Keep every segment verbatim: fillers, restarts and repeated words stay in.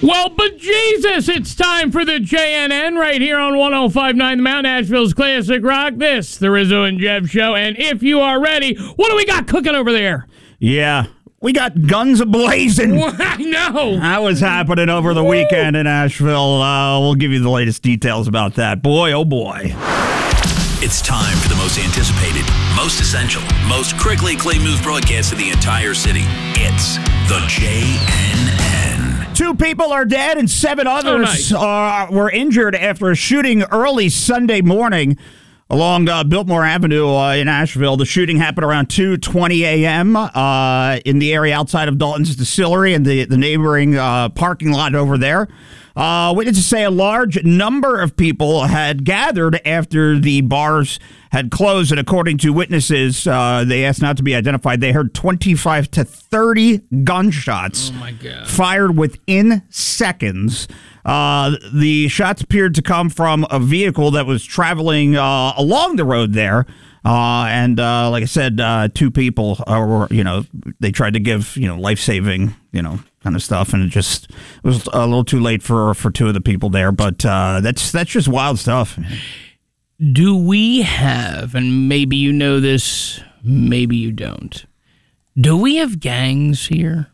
Well, but Jesus, it's time for the J N N right here on one oh five point nine The Mount, Nashville's Classic Rock. This, the Rizzo and Jeff Show. And if you are ready, what do we got cooking over there? Yeah, we got guns a-blazing. I know. That was happening over the Woo. weekend in Nashville. Uh, we'll give you the latest details about that. Boy, oh boy. It's time for the most anticipated, most essential, most critically acclaimed news broadcast in the entire city. It's the J N N. Two people are dead and seven others Oh, nice. are, were injured after a shooting early Sunday morning along uh, Biltmore Avenue uh, in Asheville. The shooting happened around two twenty a.m. Uh, in the area outside of Dalton's Distillery and the, the neighboring uh, parking lot over there. Uh, witnesses say a large number of people had gathered after the bars had closed, and according to witnesses, uh, they asked not to be identified. They heard twenty-five to thirty gunshots Oh, my God. fired within seconds. Uh, the shots appeared to come from a vehicle that was traveling uh, along the road there. Uh, and uh, like I said, uh, two people uh, were, you know, they tried to give, you know, life-saving, you know, kind of stuff, and it just it was a little too late for, for two of the people there. But uh, that's that's just wild stuff. Do we have, and maybe you know this, maybe you don't, do we have gangs here?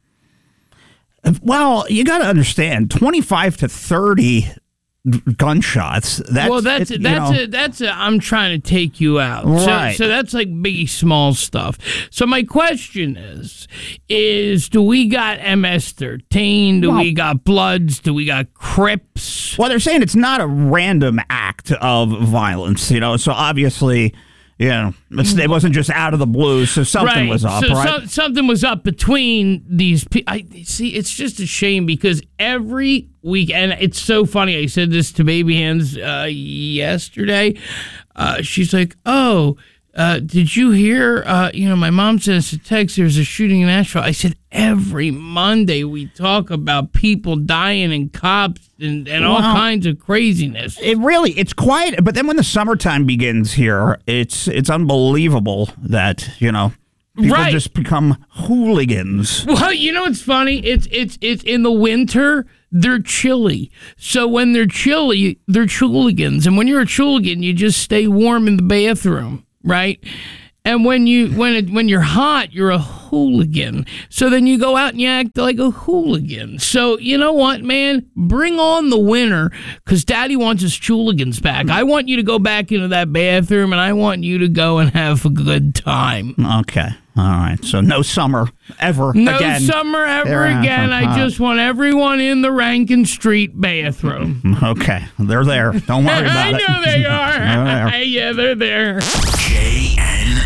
Well, you got to understand, twenty-five to thirty gunshots. That's, well, that's it, that's know, a, that's a, I'm trying to take you out. Right. So, so that's like biggie small stuff. So my question is, is do we got M S thirteen? Do Well- we got Bloods? Do we got Crips? Well, they're saying it's not a random act of violence, you know, so obviously, you know, it's, it wasn't just out of the blue, so something right. was up, so, right? so- something was up between these people. I see. It's just a shame because every week, and it's so funny. I said this to Baby Hands uh, yesterday. Uh, she's like, "Oh, uh, did you hear? Uh, you know, my mom sent us a text. There's a shooting in Nashville." I said, "Every Monday we talk about people dying and cops and, and all Wow. kinds of craziness." It really, it's quiet, but then when the summertime begins here, it's it's unbelievable that, you know, people Right. just become hooligans. Well, you know what's funny? It's it's it's in the winter. They're chilly. So when they're chilly, they're chooligans. And when you're a chooligan, you just stay warm in the bathroom, right? And when you when it, when you're hot, you're a hooligan. So then you go out and you act like a hooligan. So you know what, man? Bring on the winter, because Daddy wants his chooligans back. I want you to go back into that bathroom, and I want you to go and have a good time. Okay, all right. So no summer ever No again. summer ever Yeah, again. I uh-huh. just want everyone in the Rankin Street bathroom. Okay, they're there. Don't worry about I it. know they are. They're there. Yeah, they're there. J N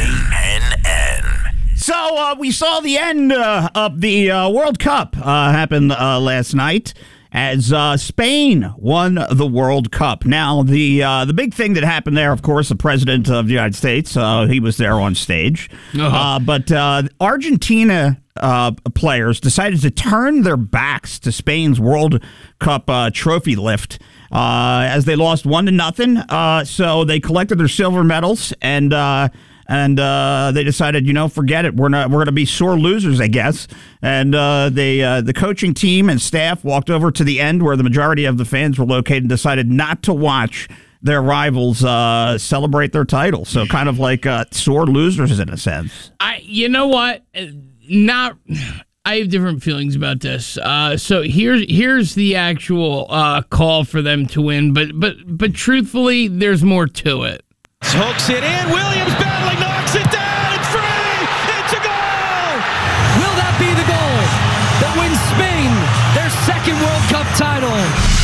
N. So uh, we saw the end uh, of the uh, World Cup uh, happen uh, last night as uh, Spain won the World Cup. Now, the uh, the big thing that happened there, of course, the President of the United States, uh, he was there on stage. Uh-huh. Uh, but uh, Argentina uh, players decided to turn their backs to Spain's World Cup uh, trophy lift uh, as they lost one to nothing. Uh, so they collected their silver medals and uh, and uh, they decided, you know, forget it. We're not. We're going to be sore losers, I guess. And uh, they uh, the coaching team and staff walked over to the end where the majority of the fans were located and decided not to watch their rivals uh, celebrate their title. So kind of like uh, sore losers in a sense. I, you know what? Uh, Not. I have different feelings about this. Uh, so here's here's the actual uh, call for them to win, but but but truthfully, there's more to it. Hooks it in. Williams battling, knocks it down. It's free. It's a goal. Will that be the goal that wins Spain their second World Cup title?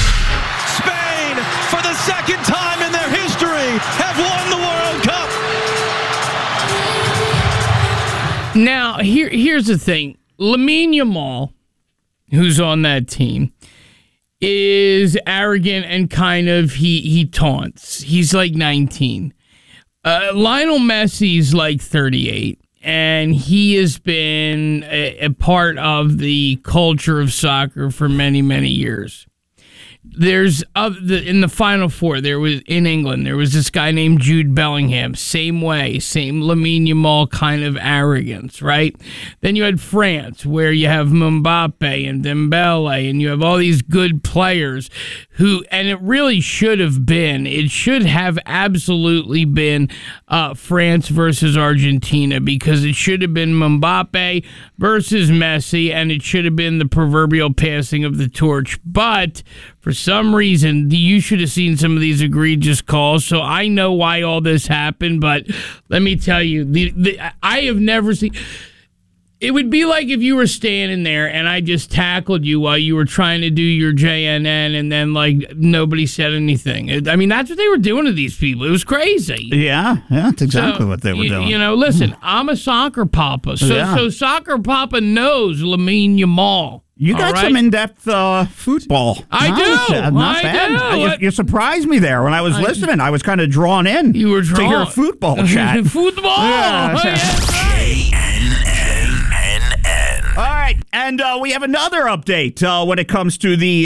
Spain, for the second time in their history, have won the World Cup. Now, here here's the thing. Lamine Yamal, who's on that team, is arrogant and kind of, he, he taunts. He's like nineteen. Uh, Lionel Messi's like thirty-eight, and he has been a, a part of the culture of soccer for many, many years. There's uh, the, in the Final Four, there was in England, there was this guy named Jude Bellingham. Same way, same Lamine Yamal kind of arrogance, right? Then you had France, where you have Mbappe and Dembele, and you have all these good players who, and it really should have been, it should have absolutely been uh, France versus Argentina, because it should have been Mbappe versus Messi, and it should have been the proverbial passing of the torch. But for some reason, you should have seen some of these egregious calls, so I know why all this happened, but let me tell you, the, the I have never seen... It would be like if you were standing there and I just tackled you while you were trying to do your J N N, and then, like, nobody said anything. It, I mean, that's what they were doing to these people. It was crazy. Yeah, yeah, that's exactly So, what they were you, doing. You know, listen, I'm a soccer papa, so Yeah. so soccer papa knows Lamine Yamal. You got all right? some in-depth uh, football. I knowledge. do. Uh, Not I bad. do. Uh, You, you surprised me there when I was I- listening. I was kind of drawn in You were to drawn. hear football chat. Football. Yeah. Oh, yes, right. J N N N. All right, and uh, we have another update uh, when it comes to the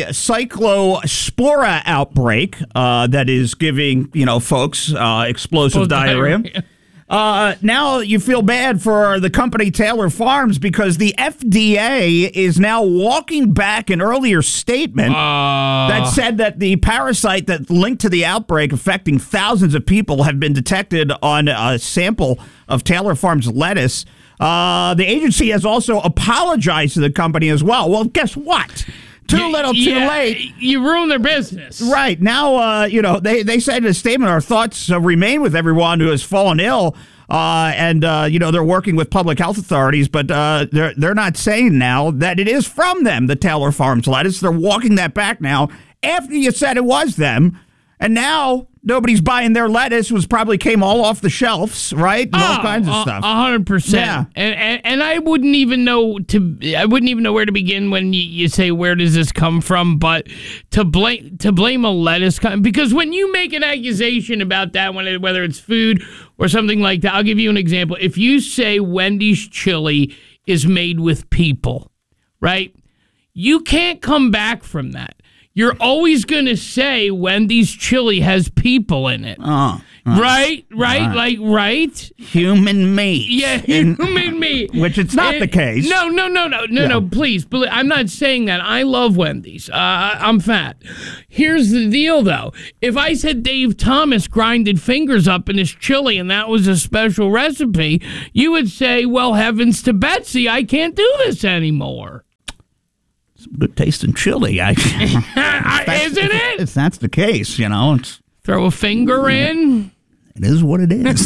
cyclospora outbreak uh, that is giving, you know, folks uh, explosive Oh, diarrhea. diarrhea. Uh, now you feel bad for the company Taylor Farms because the F D A is now walking back an earlier statement Uh, that said that the parasite that linked to the outbreak affecting thousands of people have been detected on a sample of Taylor Farms lettuce. Uh, the agency has also apologized to the company as well. Well, guess what? Too y- little, too yeah, late. You ruined their business. Right. Now, uh, you know, they, they said in a statement, our thoughts uh, remain with everyone who has fallen ill. Uh, and, uh, you know, they're working with public health authorities, but uh, they're, they're not saying now that it is from them, the Taylor Farms lettuce. They're walking that back now after you said it was them. And now nobody's buying their lettuce, was probably came all off the shelves, right? And all Oh, kinds of a- stuff. A hundred percent. Yeah. And, and and I wouldn't even know to. I wouldn't even know where to begin when you, you say where does this come from. But to blame to blame a lettuce co- because when you make an accusation about that, when it, whether it's food or something like that, I'll give you an example. If you say Wendy's chili is made with people, right? You can't come back from that. You're always going to say Wendy's chili has people in it. Oh, Right, right, like, right? human meat. Yeah, In- human meat. Which it's not It- the case. No, no, no, no, no, Yeah. no, please. believe- I'm not saying that. I love Wendy's. Uh, I'm fat. Here's the deal, though. If I said Dave Thomas grinded fingers up in his chili and that was a special recipe, you would say, well, heavens to Betsy, I can't do this anymore. Good taste in chili. I, Isn't it? If that's the case, you know, it's, Throw a finger in. it is what it is.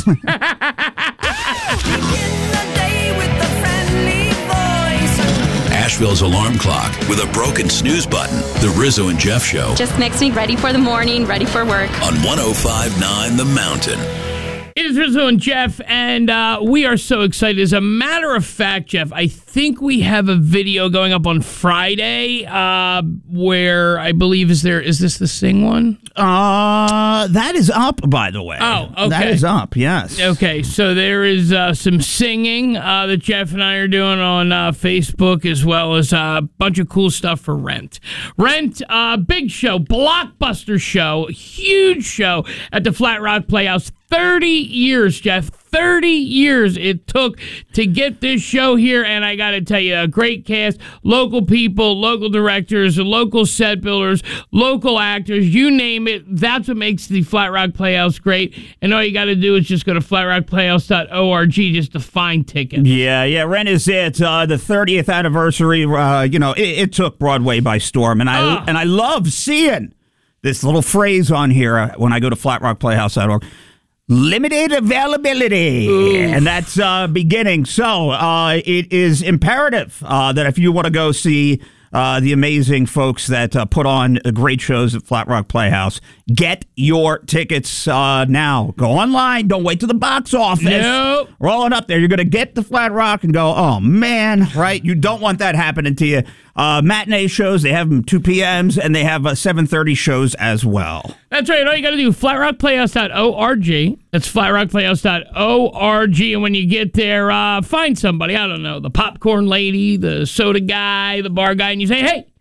Asheville's alarm clock with a broken snooze button. The Rizzo and Jeff Show Just makes me ready for the morning, ready for work. on one oh five point nine The Mountain. It is Rizzo and Jeff, and uh, we are so excited. As a matter of fact, Jeff, I think we have a video going up on Friday uh, where I believe is there. Is this the Sing one? Uh, that is up, by the way. Oh, okay. That is up, yes. Okay, so there is uh, some singing uh, that Jeff and I are doing on uh, Facebook, as well as a bunch of cool stuff for Rent. Rent, uh, big show, blockbuster show, huge show at the Flat Rock Playhouse. thirty years, Jeff. thirty years it took to get this show here, and I got to tell you, a great cast, local people, local directors, local set builders, local actors, you name it. That's what makes the Flat Rock Playhouse great, and all you got to do is just go to flat rock playhouse dot org just to find tickets. Yeah, yeah, Rent is it. Uh, the thirtieth anniversary, uh, you know, it, it took Broadway by storm, and I Ah. and I love seeing this little phrase on here uh, when I go to flat rock playhouse dot org. Limited availability, Oof. and that's uh, beginning. So uh, it is imperative uh, that if you want to go see uh, the amazing folks that uh, put on uh, great shows at Flat Rock Playhouse, get your tickets uh, now. Go online. Don't wait to the box office. Nope. Rolling up there, you're going to get the Flat Rock and go, oh, man, right? You don't want that happening to you. Uh, matinee shows, they have them two p.m.s, and they have uh, seven thirty shows as well. That's right. All you got to do, flat rock playhouse dot org. That's flat rock playhouse dot org. And when you get there, uh, find somebody, I don't know, the popcorn lady, the soda guy, the bar guy, and you say, hey,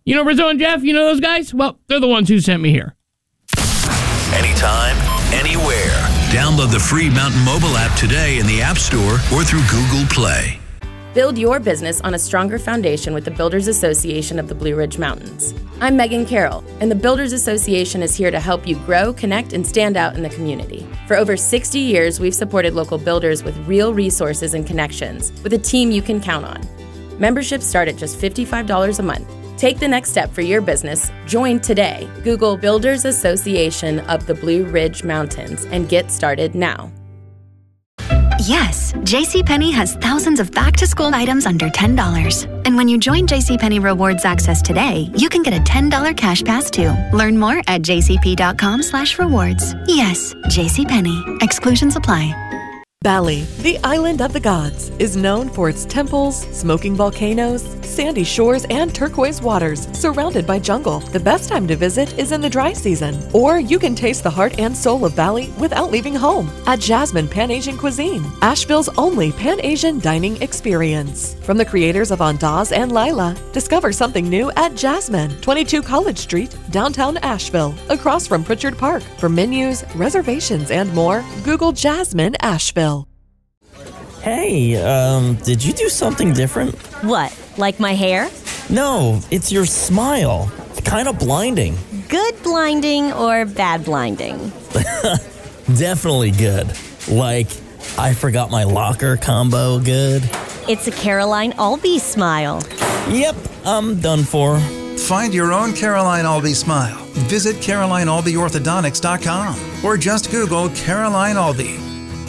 You know Rizzo and Jeff? You know those guys? Well, they're the ones who sent me here. Anytime, anywhere. Download the free Mountain mobile app today in the App Store or through Google Play. Build your business on a stronger foundation with the Builders Association of the Blue Ridge Mountains. I'm Megan Carroll, and the Builders Association is here to help you grow, connect, and stand out in the community. For over sixty years, we've supported local builders with real resources and connections, with a team you can count on. Memberships start at just fifty-five dollars a month. Take the next step for your business. Join today. Google Builders Association of the Blue Ridge Mountains and get started now. Yes, JCPenney has thousands of back-to-school items under ten dollars. And when you join JCPenney Rewards Access today, you can get a ten dollars cash pass too. Learn more at jcp.com slash rewards. Yes, JCPenney. Exclusions apply. Bali, the island of the gods, is known for its temples, smoking volcanoes, sandy shores, and turquoise waters, surrounded by jungle. The best time to visit is in the dry season. Or you can taste the heart and soul of Bali without leaving home at Jasmine Pan-Asian Cuisine, Asheville's only Pan-Asian dining experience. From the creators of Andaz and Lila, discover something new at Jasmine, twenty-two College Street, downtown Asheville, across from Pritchard Park. For menus, reservations, and more, Google Jasmine Asheville. Hey, um, did you do something different? What, like my hair? No, it's your smile. It's kind of blinding. Good blinding or bad blinding? Definitely good. Like, I forgot my locker combo good. It's a Caroline Albee smile. Yep, I'm done for. Find your own Caroline Albee smile. Visit caroline albee orthodontics dot com or just Google Caroline Albee.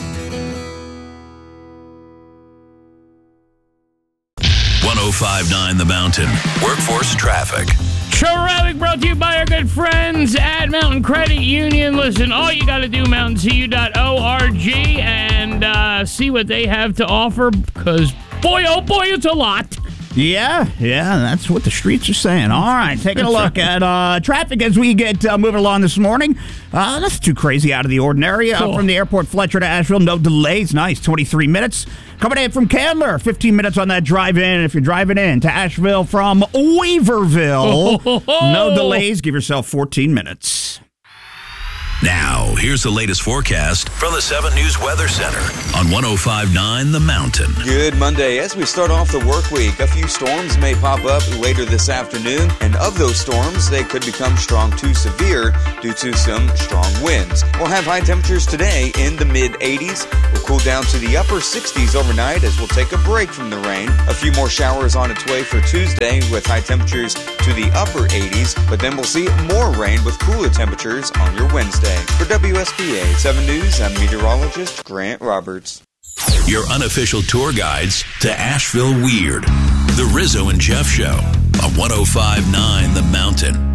one oh five point nine The Mountain. Workforce traffic. Traffic brought to you by our good friends at Mountain Credit Union. Listen, all you got to do, mountain c u dot org, and uh, see what they have to offer, because boy, oh boy, it's a lot. Yeah, yeah, that's what the streets are saying. All right, taking a look at uh, traffic as we get uh, moving along this morning. Uh, that's too crazy out of the ordinary. Uh, Cool. From the airport, Fletcher to Asheville, no delays. Nice, twenty-three minutes. Coming in from Candler, fifteen minutes on that drive-in. If you're driving in to Asheville from Weaverville, no delays. Give yourself fourteen minutes. Now, here's the latest forecast from the seven News Weather Center on one oh five point nine The Mountain. Good Monday. As we start off the work week, a few storms may pop up later this afternoon, and of those storms, they could become strong to severe due to some strong winds. We'll have high temperatures today in the mid eighties. We'll cool down to the upper sixties overnight as we'll take a break from the rain. A few more showers on its way for Tuesday with high temperatures to the upper eighties, but then we'll see more rain with cooler temperatures on your Wednesday. For W S B A seven News, I'm meteorologist Grant Roberts. Your unofficial tour guides to Asheville Weird. The Rizzo and Jeff Show on one oh five point nine The Mountain.